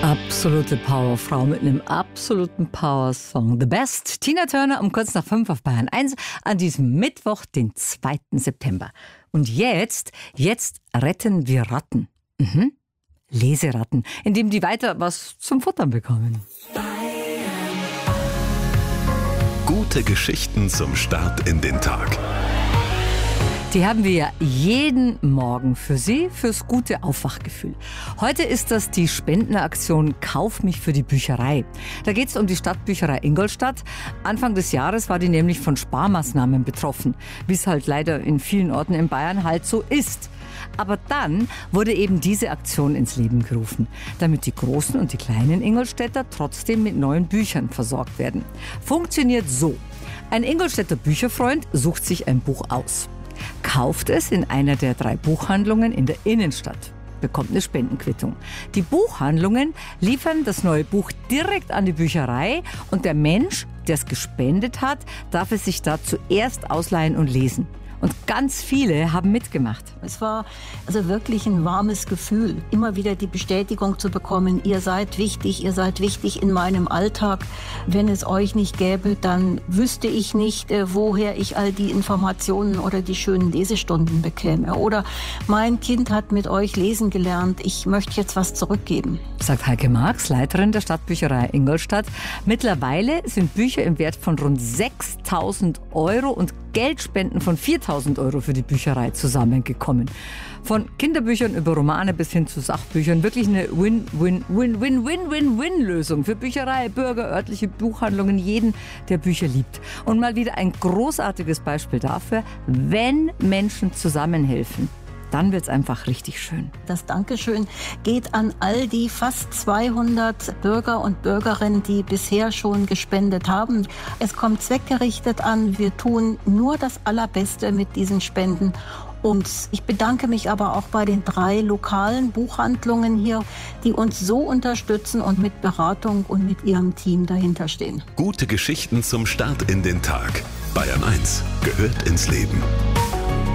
Absolute Powerfrau mit einem absoluten Power-Song. The Best. Tina Turner um kurz nach 5 auf Bayern 1 an diesem Mittwoch, den 2. September. Und jetzt retten wir Ratten. Leseratten, indem die weiter was zum Futtern bekommen. Gute Geschichten zum Start in den Tag. Die haben wir ja jeden Morgen für Sie, fürs gute Aufwachgefühl. Heute ist das die Spendenaktion Kauf mich für die Bücherei. Da geht es um die Stadtbücherei Ingolstadt. Anfang des Jahres war die nämlich von Sparmaßnahmen betroffen, wie es halt leider in vielen Orten in Bayern halt so ist. Aber dann wurde eben diese Aktion ins Leben gerufen, damit die großen und die kleinen Ingolstädter trotzdem mit neuen Büchern versorgt werden. Funktioniert so. Ein Ingolstädter Bücherfreund sucht sich ein Buch aus, kauft es in einer der 3 Buchhandlungen in der Innenstadt, bekommt eine Spendenquittung. Die Buchhandlungen liefern das neue Buch direkt an die Bücherei und der Mensch, der es gespendet hat, darf es sich da zuerst ausleihen und lesen. Und ganz viele haben mitgemacht. Es war also wirklich ein warmes Gefühl, immer wieder die Bestätigung zu bekommen, ihr seid wichtig in meinem Alltag. Wenn es euch nicht gäbe, dann wüsste ich nicht, woher ich all die Informationen oder die schönen Lesestunden bekäme. Oder mein Kind hat mit euch lesen gelernt, ich möchte jetzt was zurückgeben. Sagt Heike Marx, Leiterin der Stadtbücherei Ingolstadt. Mittlerweile sind Bücher im Wert von rund 6.000 € und Geldspenden von 4.000 € für die Bücherei zusammengekommen. Von Kinderbüchern über Romane bis hin zu Sachbüchern. Wirklich eine Win-Win-Win-Win-Win-Win-Lösung für Bücherei, Bürger, örtliche Buchhandlungen, jeden, der Bücher liebt. Und mal wieder ein großartiges Beispiel dafür, wenn Menschen zusammenhelfen, dann wird's einfach richtig schön. Das Dankeschön geht an all die fast 200 Bürger und Bürgerinnen, die bisher schon gespendet haben. Es kommt zweckgerichtet an. Wir tun nur das Allerbeste mit diesen Spenden. Und ich bedanke mich aber auch bei den 3 lokalen Buchhandlungen hier, die uns so unterstützen und mit Beratung und mit ihrem Team dahinter stehen. Gute Geschichten zum Start in den Tag. Bayern 1 gehört ins Leben.